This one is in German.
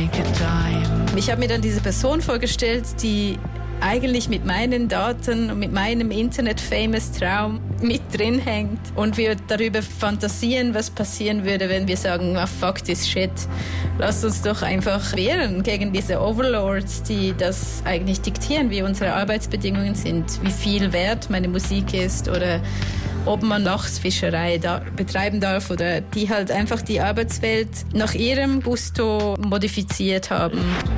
take a dime. Ich habe mir dann diese Person vorgestellt, die eigentlich mit meinen Daten und mit meinem Internet-Famous-Traum mit drin hängt und wir darüber fantasieren, was passieren würde, wenn wir sagen, oh, fuck this shit. Lass uns doch einfach wehren gegen diese Overlords, die das eigentlich diktieren, wie unsere Arbeitsbedingungen sind, wie viel wert meine Musik ist oder ob man Lachsfischerei betreiben darf oder die halt einfach die Arbeitswelt nach ihrem Gusto modifiziert haben.